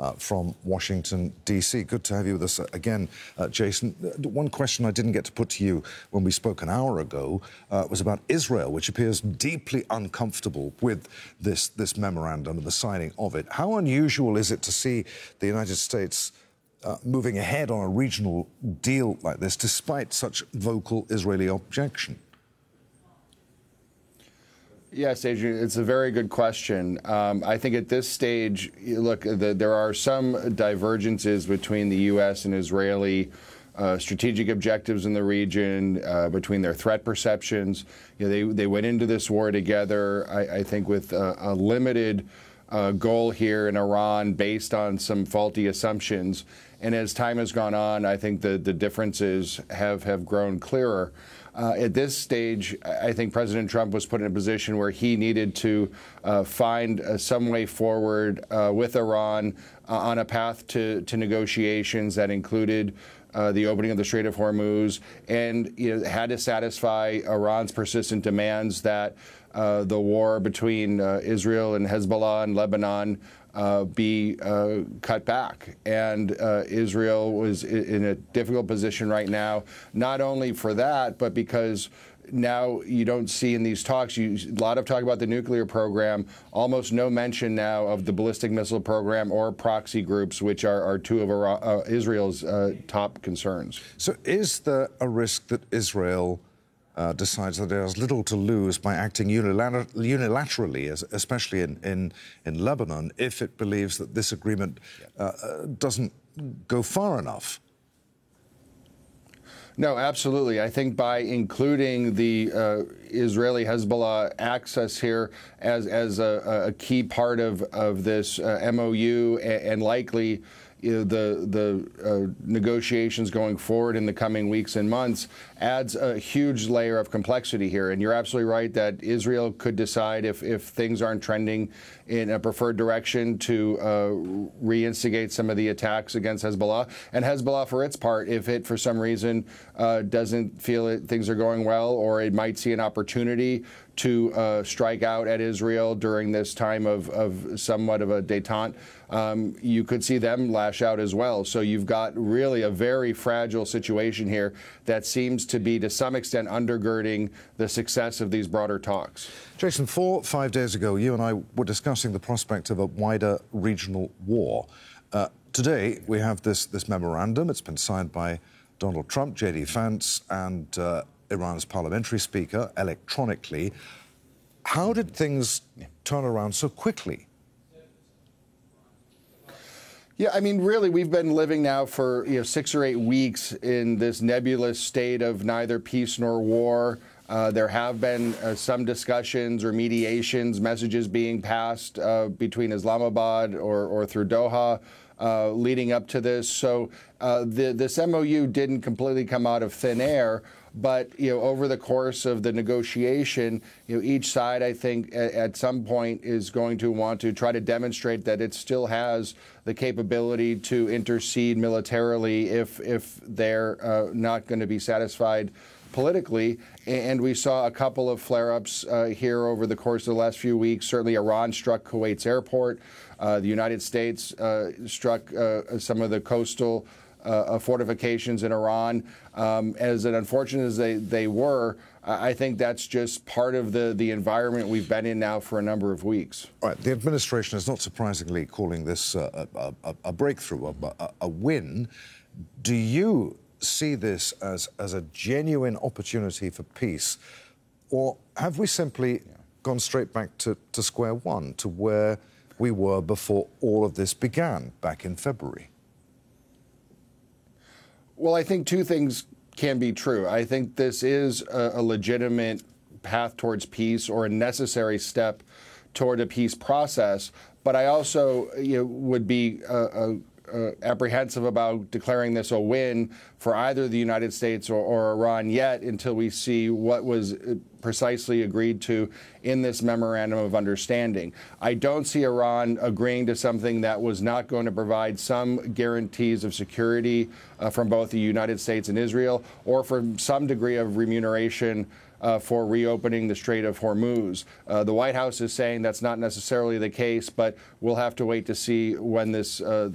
from Washington, D.C. Good to have you with us again, Jason. One question I didn't get to put to you when we spoke an hour ago was about Israel, which appears deeply uncomfortable with this memorandum and the signing of it. How unusual is it to see the United States moving ahead on a regional deal like this, despite such vocal Israeli objection? Yes, Adrian, it's a very good question. I think at this stage, look, there are some divergences between the U.S. and Israeli strategic objectives in the region, between their threat perceptions. You know, they went into this war together, I think, with a limited goal here in Iran based on some faulty assumptions. And as time has gone on, I think the differences have grown clearer. At this stage, I think President Trump was put in a position where he needed to find some way forward with Iran on a path to negotiations that included the opening of the Strait of Hormuz, and had to satisfy Iran's persistent demands that the war between Israel and Hezbollah and Lebanon be cut back. And Israel was in a difficult position right now, not only for that, but because now you don't see in these talks, a lot of talk about the nuclear program, almost no mention now of the ballistic missile program or proxy groups, which are two of Israel's top concerns. So is there a risk that Israel decides that it has little to lose by acting unilaterally, especially in Lebanon, if it believes that this agreement doesn't go far enough? No, absolutely. I think by including the Israeli Hezbollah access here as a key part of this MOU and likely the negotiations going forward in the coming weeks and months adds a huge layer of complexity here. And you're absolutely right that Israel could decide if things aren't trending in a preferred direction to reinstigate some of the attacks against Hezbollah. And Hezbollah, for its part, if it for some reason doesn't feel things are going well, or it might see an opportunity to strike out at Israel during this time of somewhat of a détente, you could see them lash out as well. So you've got really a very fragile situation here that seems to be, to some extent, undergirding the success of these broader talks. Jason, 4 or 5 days ago, you and I were discussing the prospect of a wider regional war. Today, we have this memorandum. It's been signed by Donald Trump, J.D. Vance, and Iran's parliamentary speaker electronically. How did things turn around so quickly? Yeah, I mean, really, we've been living now for 6 or 8 weeks in this nebulous state of neither peace nor war. There have been some discussions or mediations, messages being passed between Islamabad or through Doha leading up to this. So this MOU didn't completely come out of thin air. But over the course of the negotiation, each side, I think, at some point is going to want to try to demonstrate that it still has the capability to intercede militarily if they're not going to be satisfied politically. And we saw a couple of flare-ups here over the course of the last few weeks. Certainly, Iran struck Kuwait's airport. The United States struck some of the coastal fortifications in Iran. As unfortunate as they were, I think that's just part of the environment we've been in now for a number of weeks. All right. The administration is not surprisingly calling this a breakthrough, a win. Do you see this as a genuine opportunity for peace, or have we simply gone straight back to square one, to where we were before all of this began back in February? Well, I think two things can be true. I think this is a legitimate path towards peace, or a necessary step toward a peace process. But I also would be apprehensive about declaring this a win for either the United States or Iran yet, until we see what was precisely agreed to in this memorandum of understanding. I don't see Iran agreeing to something that was not going to provide some guarantees of security from both the United States and Israel, or for some degree of remuneration for reopening the Strait of Hormuz. The White House is saying that's not necessarily the case, but we'll have to wait to see when this